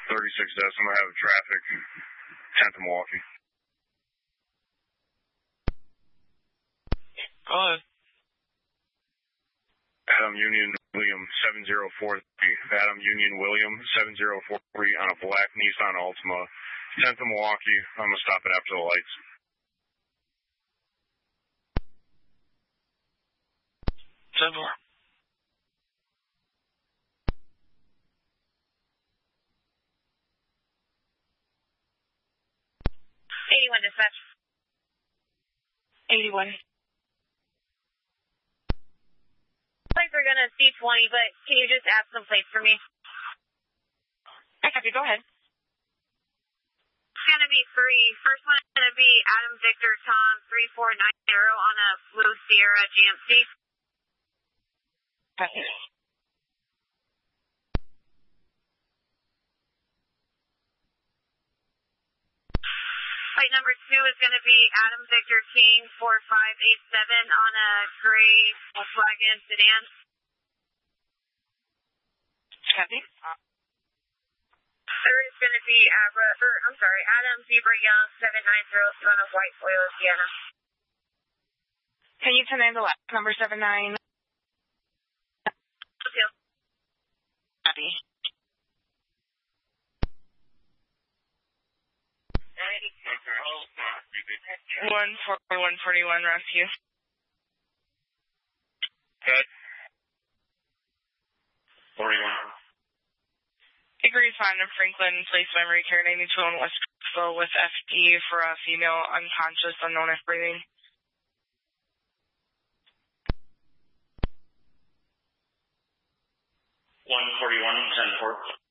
36 decimal, have traffic, 10th of Milwaukee. Go ahead. Adam Union William 7043. Adam Union William 7043 on a black Nissan Altima. 10th of Milwaukee. I'm going to stop it after the lights. 10-4. Dispatch. 81. Plates are gonna C20, but can you just add some plates for me? I copy. Go ahead. It's gonna be three. First one is gonna be Adam Victor Tom 3490 on a blue Sierra GMC. Copy. Plate number 2 is going to be Adam Victor King 4587 on a gray Volkswagen sedan. Copy. Third is going to be Adam Zebra Young 790 on a white Toyota Sienna. Can you turn in the last number 79? Okay. Copy. 14141 rescue. Good. 41. Agreed find in Franklin, place memory care 92 on West Crystal with FD for a female unconscious, unknown if breathing. 141, 10-4.